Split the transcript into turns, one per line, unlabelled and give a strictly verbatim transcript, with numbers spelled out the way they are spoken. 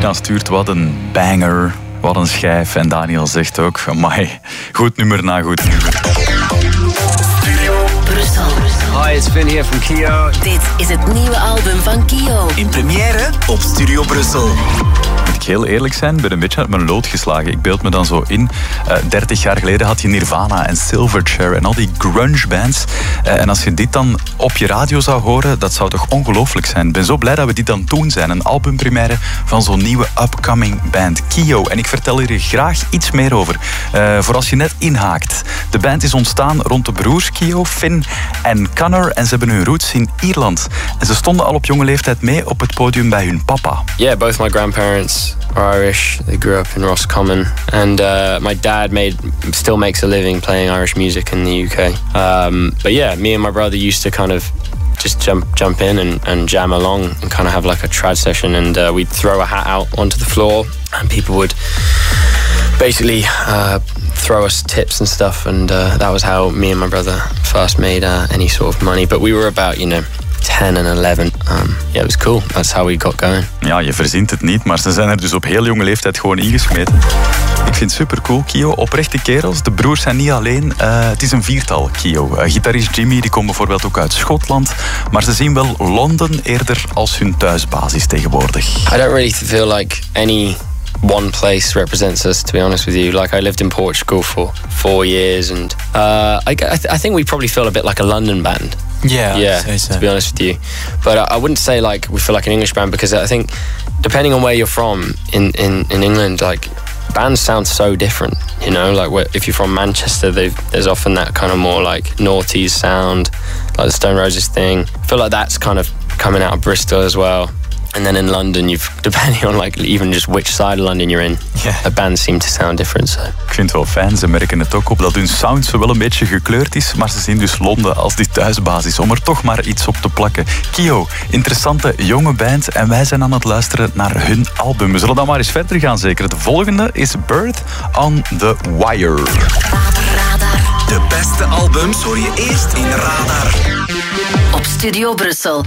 Nina stuurt wat een banger, wat een schijf. En Daniel zegt ook, amai, goed nummer na goed nummer.
Studio Brussel.
Hi, it's Finn here from Kio.
Dit is het nieuwe album van Kio.
In première op Studio Brussel.
Moet ik heel eerlijk zijn, ben een beetje uit mijn lood geslagen. Ik beeld me dan zo in. Uh, dertig jaar geleden had je Nirvana en Silverchair en al die grunge bands. Uh, en als je dit dan op je radio zou horen, dat zou toch ongelooflijk zijn. Ik ben zo blij dat we dit aan het doen zijn. Een albumpremière van zo'n nieuwe upcoming band, Kio. En ik vertel hier graag iets meer over. Uh, voor als je net inhaakt. De band is ontstaan rond de broers Kio, Finn en Connor. En ze hebben hun roots in Ierland. En ze stonden al op jonge leeftijd mee op het podium bij hun papa.
Yeah, both my grandparents are Irish. They grew up in Roscommon, and uh, my dad made still makes a living playing Irish music in the U K. Um, but yeah, me and my brother used to kind of just jump jump in and, and jam along and kind of have like a trad session, and uh, we'd throw a hat out onto the floor, and people would basically uh, throw us tips and stuff, and uh, that was how me and my brother first made uh, any sort of money. But we were about, you know, ten and eleven. Um, yeah, it was cool. That's how we got going.
Ja, je verzint het niet, maar ze zijn er dus op heel jonge leeftijd gewoon ingesmeten. Ik vind het super cool, Kio. Oprechte kerels. De broers zijn niet alleen. Uh, het is een viertal, Kio. Uh, gitarist Jimmy, die komt bijvoorbeeld ook uit Schotland. Maar ze zien wel Londen eerder als hun thuisbasis tegenwoordig.
I don't really feel like any one place represents us, to be honest with you. Like, I lived in Portugal for four years, and uh, I, I, th- I think we probably feel a bit like a London band.
Yeah,
yeah,
I'd say so.
To be honest with you. But I, I wouldn't say like we feel like an English band, because I think depending on where you're from in, in, in England, like bands sound so different, you know, like where, if you're from Manchester, there's often that kind of more like noughties sound, like the Stone Roses thing. I feel like that's kind of coming out of Bristol as well. And then in London, you've depending on like even just which side of London you're in, yeah, the bands seem to sound different. So.
Ik vind het wel fijn, ze merken het ook op dat hun sound zo wel een beetje gekleurd is, maar ze zien dus Londen als die thuisbasis, om er toch maar iets op te plakken. Kio, interessante jonge band, en wij zijn aan het luisteren naar hun album. We zullen dan maar eens verder gaan zeker. De volgende is Birth on the Wire.
De beste albums hoor je eerst in Radar.
Op Studio Brussel.